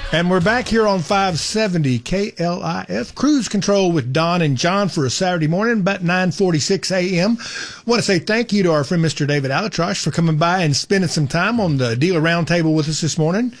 And we're back here on 570 KLIF. Cruise Control with Don and John for a Saturday morning, about 9:46 a.m. I want to say thank you to our friend Mr. David Alatrosh for coming by and spending some time on the dealer roundtable with us this morning.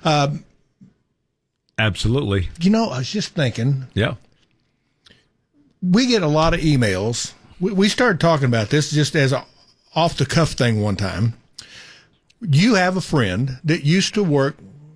Absolutely. You know, I was just thinking. Yeah. We get a lot of emails. We started talking about this just as an off-the-cuff thing one time. You have a friend that used to work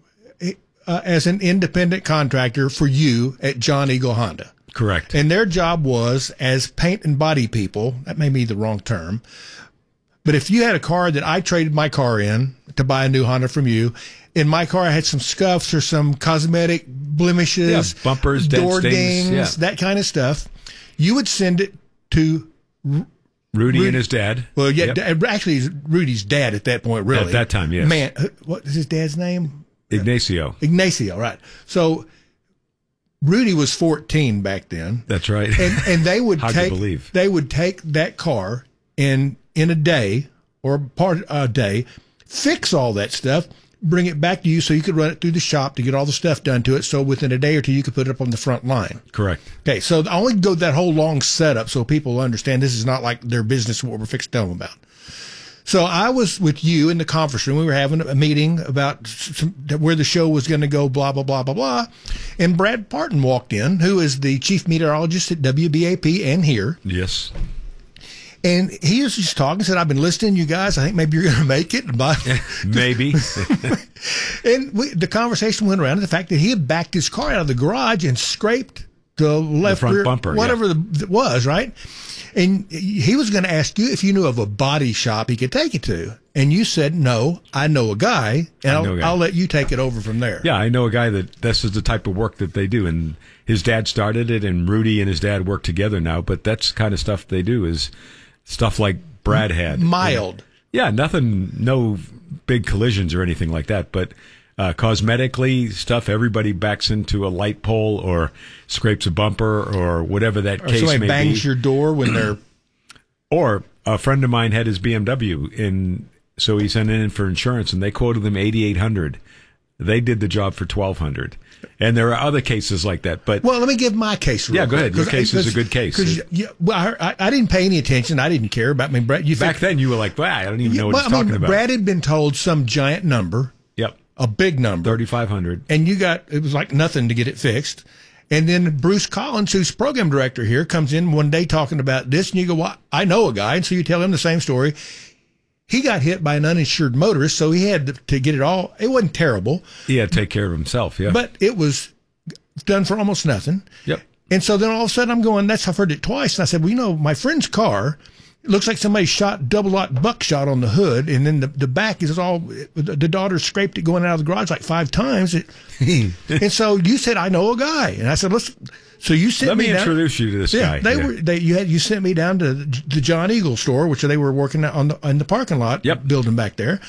as an independent contractor for you at John Eagle Honda. Correct. And their job was as paint and body people. That may be the wrong term. But if you had a car that I traded my car in to buy a new Honda from you, in my car I had some scuffs or some cosmetic blemishes, bumpers, door dents, dings, that kind of stuff, you would send it to Rudy and his dad. Well, yeah, actually, he's Rudy's dad at that point, really. At that time, yes. Man, what is his dad's name? Ignacio. Ignacio, right. So Rudy was 14 back then. That's right. And they would Hard to believe. They would take that car and in a day or part a day, fix all that stuff, bring it back to you so you could run it through the shop to get all the stuff done to it. So within a day or two, you could put it up on the front line. Correct. Okay. So I only go that whole long setup so people understand this is not like their business, what we're fixing to tell them about. So I was with you in the conference room. We were having a meeting about where the show was going to go, blah, blah, blah, blah, blah. And Brad Parton walked in, who is the chief meteorologist at WBAP and here. Yes. And he was just talking, said, I've been listening to you guys. I think maybe you're going to make it. Maybe. And the conversation went around to the fact that he had backed his car out of the garage and scraped the left front rear, bumper, whatever it was, right? And he was going to ask you if you knew of a body shop he could take you to. And you said, no, I know a guy, and I'll let you take it over from there. Yeah, I know a guy that this is the type of work that they do. And his dad started it, and Rudy and his dad work together now. But that's the kind of stuff they do is stuff like Brad had. Mild. Yeah, nothing, no big collisions or anything like that. But cosmetically, stuff everybody backs into a light pole or scrapes a bumper or whatever that case may be. Somebody bangs your door when they're... Or a friend of mine had his BMW, so he sent it in for insurance, and they quoted them $8,800. They did the job for $1,200. And there are other cases like that. But well, let me give my case real quick. Yeah, go ahead. Your case is a good case. Well, I didn't pay any attention. I didn't care about me. Brad, back then, you were like, well, I don't even know what he's talking about. Brad had been told some giant number. Yep. A big number. $3,500. And it was like nothing to get it fixed. And then Bruce Collins, who's program director here, comes in one day talking about this. And you go, well, I know a guy. And so you tell him the same story. He got hit by an uninsured motorist, so he had to get it all. It wasn't terrible. He had to take care of himself, yeah. But it was done for almost nothing. Yep. And so then all of a sudden I'm going, I've heard it twice. And I said, well, my friend's car, it looks like somebody shot double-lot buckshot on the hood, and then the back is all, the daughter scraped it going out of the garage like 5 times. And so you said, I know a guy. And I said, so you sent me down. Let me introduce you to this guy. You sent me down to the John Eagle store, which they were working on the parking lot building back there.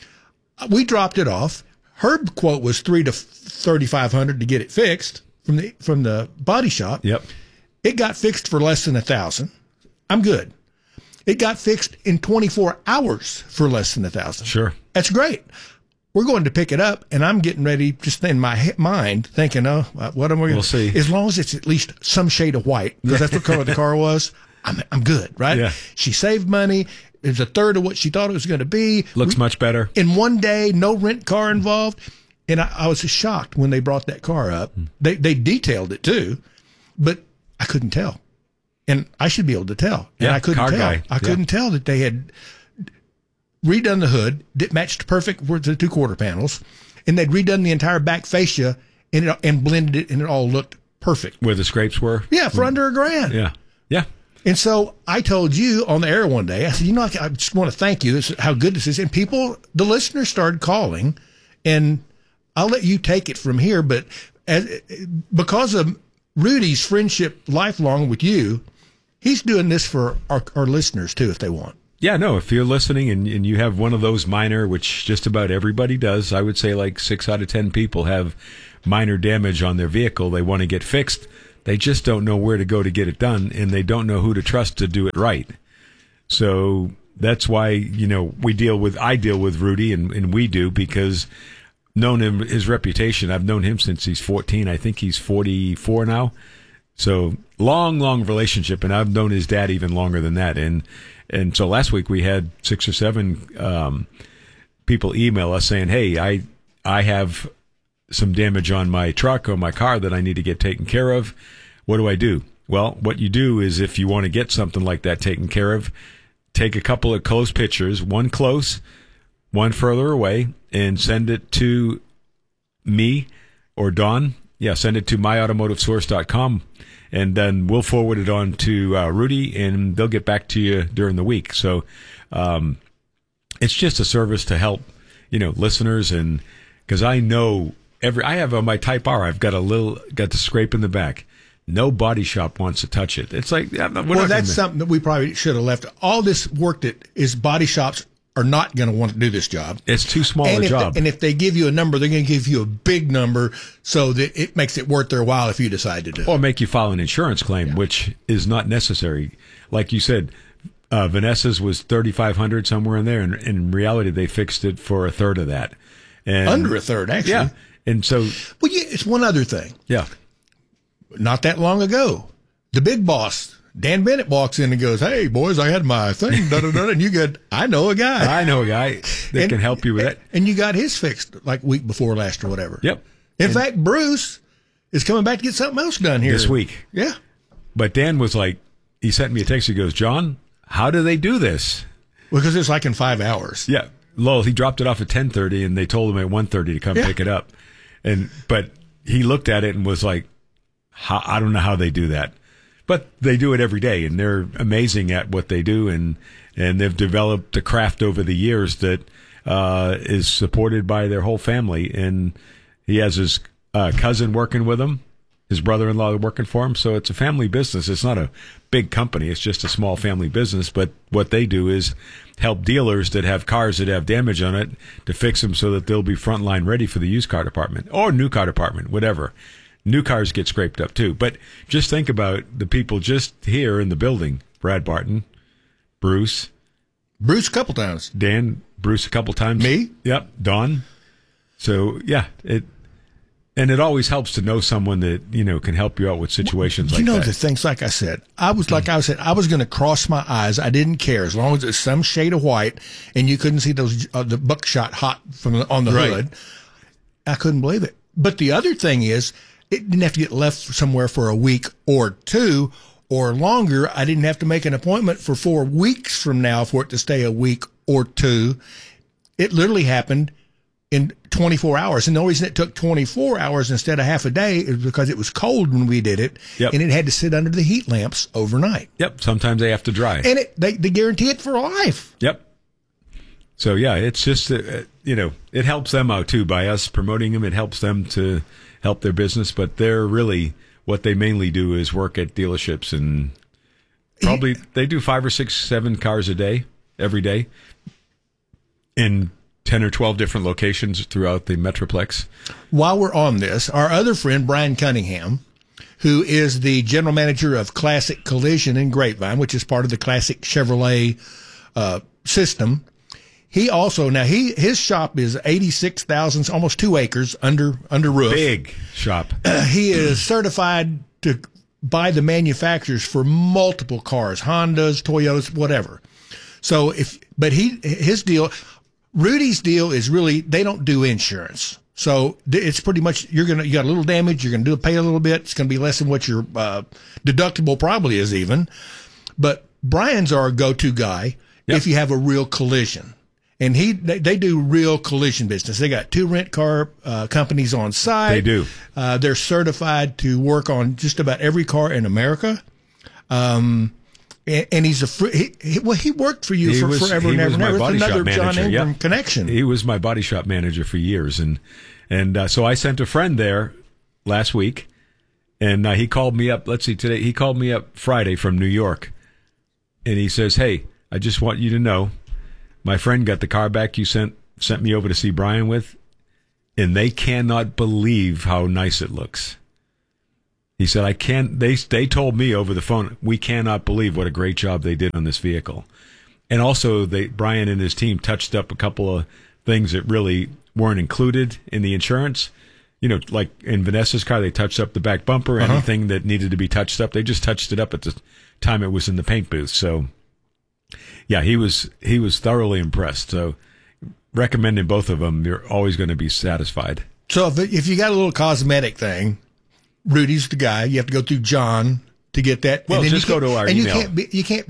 We dropped it off. Her quote was $3,000 to $3,500 to get it fixed from the body shop. Yep. It got fixed for less than $1,000. I'm good. It got fixed in 24 hours for less than $1,000. Sure. That's great. We're going to pick it up, and I'm getting ready, just in my mind, thinking, what am I going to... We'll see. As long as it's at least some shade of white, because that's what color the car was, I'm good, right? Yeah. She saved money. It was a third of what she thought it was going to be. Looks much better. In one day, no rent car involved. And I was shocked when they brought that car up. They detailed it, too, but I couldn't tell. And I should be able to tell. And I couldn't tell. Guy. I couldn't tell that they had redone the hood that matched perfect with the 2 quarter panels, and they'd redone the entire back fascia and blended it, and it all looked perfect. Where the scrapes were? Yeah, for under $1,000. Yeah. Yeah. And so I told you on the air one day, I said, I just want to thank you. This is how good this is. And the listeners started calling, and I'll let you take it from here. But because of Rudy's friendship lifelong with you, he's doing this for our listeners, too, if they want. Yeah, no, if you're listening and you have one of those minor, which just about everybody does, I would say like 6 out of 10 people have minor damage on their vehicle they want to get fixed. They just don't know where to go to get it done, and they don't know who to trust to do it right. So that's why, I deal with Rudy, and we do, because known him, his reputation. I've known him since he's 14. I think he's 44 now. So long relationship, and I've known his dad even longer than that. And so last week we had 6 or 7 people email us saying, "Hey, I have some damage on my truck or my car that I need to get taken care of. What do I do?" Well, what you do is, if you want to get something like that taken care of, take a couple of close pictures, one close, one further away, and send it to me or Don. Yeah, send it to myautomotivesource.com, and then we'll forward it on to Rudy, and they'll get back to you during the week. So it's just a service to help, listeners, and because I know I have on my Type R, I've got the scrape in the back. No body shop wants to touch it. It's like, that's something that we probably should have left. All this work that is body shops are not going to want to do this job. It's too small a job. And if they give you a number, they're going to give you a big number so that it makes it worth their while if you decide to do it. Or make you file an insurance claim, which is not necessary. Like you said, Vanessa's was $3,500 somewhere in there, and in reality, they fixed it for a third of that. And under a third, actually. Yeah. And so... Well, it's one other thing. Yeah. Not that long ago, the big boss, Dan Bennett, walks in and goes, "Hey, boys, I had my thing, and you got, I know a guy that can help you with that." And you got his fixed like week before last or whatever. Yep. In fact, Bruce is coming back to get something else done here this week. Yeah. But Dan was like, he sent me a text. He goes, "John, how do they do this?" Because it's like in 5 hours. Yeah. Lowell, he dropped it off at 10:30, and they told him at 1:30 to come pick it up. But he looked at it and was like, I don't know how they do that, but they do it every day, and they're amazing at what they do, and they've developed a craft over the years that is supported by their whole family. And he has his cousin working with him, his brother-in-law working for him, so it's a family business. It's not a big company; it's just a small family business. But what they do is help dealers that have cars that have damage on it to fix them so that they'll be frontline ready for the used car department or new car department, whatever. New cars get scraped up too. But just think about the people just here in the building. Brad Barton, Bruce a couple times. Dan, Bruce a couple times. Me? Yep. Don. So yeah, it always helps to know someone that, can help you out with situations like that. The things, like I said, I was going to cross my eyes. I didn't care as long as it's some shade of white and you couldn't see those, the buckshot hot on the hood. I couldn't believe it. But the other thing is, it didn't have to get left somewhere for a week or two or longer. I didn't have to make an appointment for 4 weeks from now for it to stay a week or two. It literally happened in 24 hours. And the only reason it took 24 hours instead of half a day is because it was cold when we did it. Yep. And it had to sit under the heat lamps overnight. Yep. Sometimes they have to dry. And they guarantee it for life. Yep. So, yeah, it's just, it helps them out, too. By us promoting them, it helps them to help their business. But they're really, what they mainly do is work at dealerships. And probably they do 5 or 6, 7 cars a day, every day, in 10 or 12 different locations throughout the Metroplex. While we're on this, our other friend, Brian Cunningham, who is the general manager of Classic Collision in Grapevine, which is part of the Classic Chevrolet system. He also, his shop is 86,000, almost 2 acres under roof. Big shop. He is certified to buy the manufacturers for multiple cars, Hondas, Toyotas, whatever. So his deal, Rudy's deal is really, they don't do insurance. So it's pretty much, you got a little damage, you're going to pay a little bit. It's going to be less than what your deductible probably is even. But Brian's our go-to guy if you have a real collision. And they do real collision business. They got 2 rent car companies on site. They do. They're certified to work on just about every car in America. And he's he worked for you for forever and ever and ever. It's another John Ingram connection. He was my body shop manager for years, and so I sent a friend there last week, and he called me up. Let's see, today he called me up Friday from New York, and he says, "Hey, I just want you to know, my friend got the car back you sent me over to see Brian with, and they cannot believe how nice it looks." He said, they told me over the phone, we cannot believe what a great job they did on this vehicle. And also, Brian and his team touched up a couple of things that really weren't included in the insurance. You know, like in Vanessa's car, they touched up the back bumper. Anything that needed to be touched up, they just touched it up at the time it was in the paint booth. So, yeah, he was thoroughly impressed. So, recommending both of them. You're always going to be satisfied. So if you got a little cosmetic thing, Rudy's the guy. You have to go through John to get that. Well, and then just go to our and email. But you can't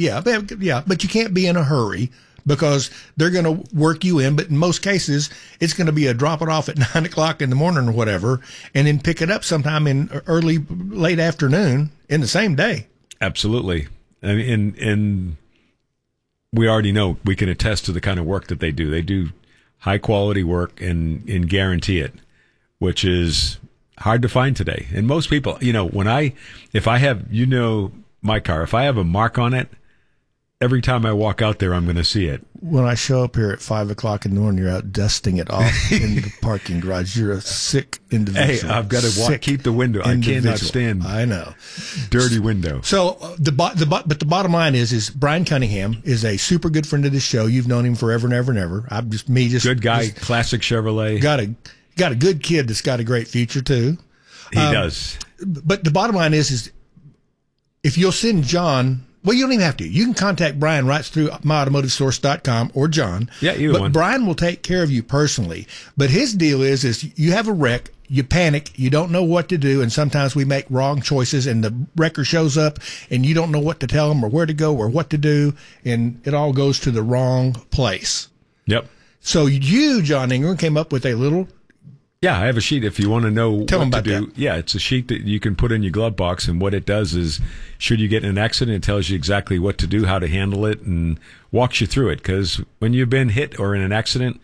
be in a hurry because they're going to work you in. But in most cases, it's going to be a drop it off at 9 o'clock in the morning or whatever, and then pick it up sometime in late afternoon in the same day. Absolutely. I mean, and we already know, we can attest to the kind of work that they do. They do high quality work and guarantee it, which is hard to find today. And most people, you know, if I have, you know, my car, if I have a mark on it, every time I walk out there, I'm going to see it. When I show up here at 5 o'clock in the morning, you're out dusting it off in the parking garage. You're a sick individual. Hey, I've got to keep the window. I cannot stand. I know. Dirty window. So but the bottom line is Brian Cunningham is a super good friend of the show. You've known him forever and ever and ever. Good guy. Classic Chevrolet. Got a good kid that's got a great future too. He does. But the bottom line is if you'll send John. Well, you don't even have to. You can contact Brian right through myautomotivesource.com or John. Yeah, either but one. Brian will take care of you personally. But his deal is you have a wreck, you panic, you don't know what to do, and sometimes we make wrong choices, and the wrecker shows up, and you don't know what to tell him or where to go or what to do, and it all goes to the wrong place. Yep. So you, John Ingram, came up with a little... Yeah, I have a sheet if you want to know Tell what them to about do. that. Yeah, it's a sheet that you can put in your glove box, and what it does is, should you get in an accident, it tells you exactly what to do, how to handle it, and walks you through it. Because when you've been hit or in an accident,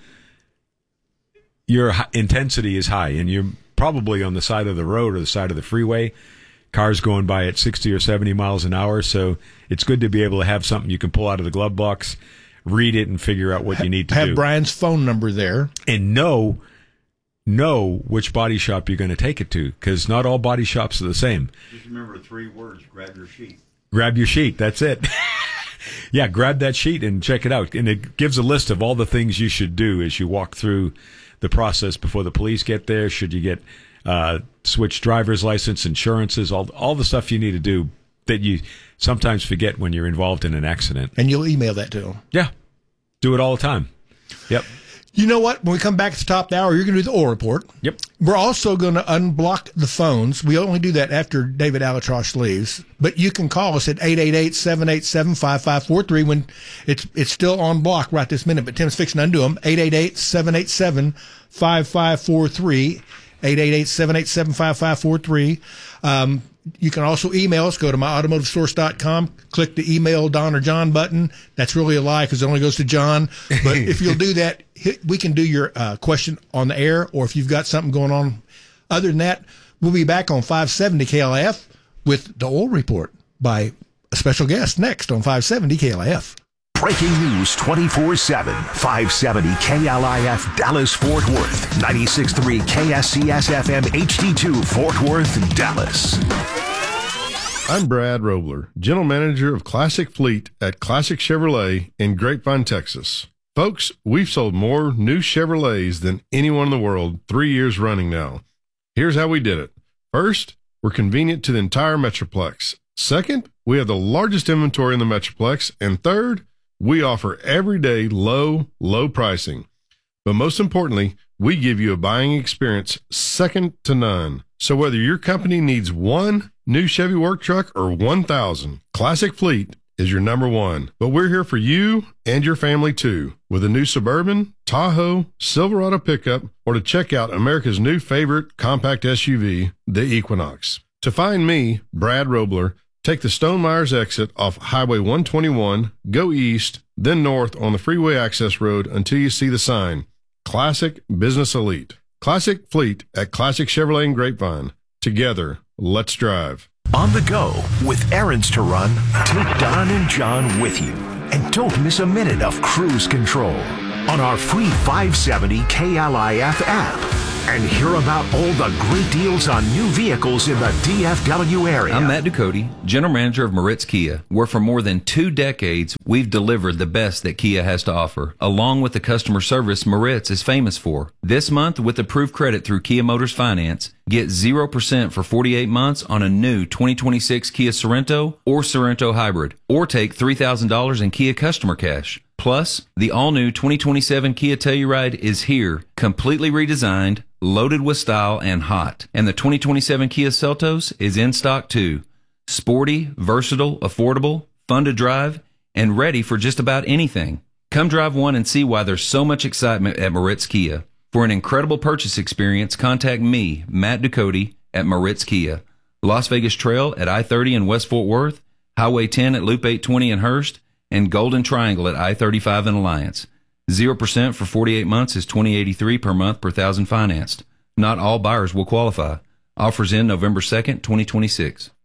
your intensity is high, and you're probably on the side of the road or the side of the freeway, cars going by at 60 or 70 miles an hour. So it's good to be able to have something you can pull out of the glove box, read it, and figure out what you need to do. Have Brian's phone number there. And know which body shop you're going to take it to, because not all body shops are the same. Just remember 3 words: grab your sheet. Grab your sheet. That's it. Yeah, grab that sheet and check it out. And it gives a list of all the things you should do as you walk through the process before the police get there. Should you get switch driver's license, insurances, all the stuff you need to do that you sometimes forget when you're involved in an accident. And you'll email that to him. Yeah. Do it all the time. Yep. You know what? When we come back at the top of the hour, you're going to do the oil report. Yep. We're also going to unblock the phones. We only do that after David Alatrosh leaves. But you can call us at 888-787-5543 when it's still on block right this minute. But Tim's fixing to undo them. 888-787-5543. 888-787-5543. You can also email us. Go to myautomotivesource.com. Click the email Don or John button. That's really a lie because it only goes to John. But if you'll do that, we can do your question on the air, or if you've got something going on. Other than that, we'll be back on 570 KLIF with the oil report by a special guest next on 570 KLIF. Breaking news 24/7. 570 KLIF Dallas Fort Worth. 96.3 KSCS FM HD2 Fort Worth, Dallas. I'm Brad Robler, General Manager of Classic Fleet at Classic Chevrolet in Grapevine, Texas. Folks, we've sold more new Chevrolets than anyone in the world 3 years running now. Here's how we did it. First, we're convenient to the entire Metroplex. Second, we have the largest inventory in the Metroplex. And third, we offer everyday low pricing. But most importantly, we give you a buying experience second to none. So whether your company needs one new Chevy work truck or 1,000, Classic Fleet is your number one. But we're here for you and your family too, with a new Suburban, Tahoe, Silverado pickup, or to check out America's new favorite compact SUV, the Equinox. To find me, Brad Robler, take the Stone Myers exit off Highway 121, go east, then north on the freeway access road until you see the sign, Classic Business Elite. Classic Fleet at Classic Chevrolet in Grapevine. Together, let's drive. On the go with errands to run, take Don and John with you. And don't miss a minute of cruise control on our free 570 KLIF app. and hear about all the great deals on new vehicles in the DFW area. I'm Matt Ducote, General Manager of Moritz Kia, where for more than 2 decades, we've delivered the best that Kia has to offer, along with the customer service Moritz is famous for. This month, with approved credit through Kia Motors Finance, get 0% for 48 months on a new 2026 Kia Sorento or Sorento Hybrid, or take $3,000 in Kia customer cash. Plus, the all-new 2027 Kia Telluride is here, completely redesigned, loaded with style, and hot. And the 2027 Kia Seltos is in stock too. Sporty, versatile, affordable, fun to drive, and ready for just about anything. Come drive one and see why there's so much excitement at Moritz Kia. For an incredible purchase experience, contact me, Matt Ducote, at Moritz Kia. Las Vegas Trail at I-30 in West Fort Worth, Highway 10 at Loop 820 in Hurst, and Golden Triangle at I-35 in Alliance. 0% for 48 months is $20.83 per month per thousand financed. Not all buyers will qualify. Offers end November 2nd, 2026.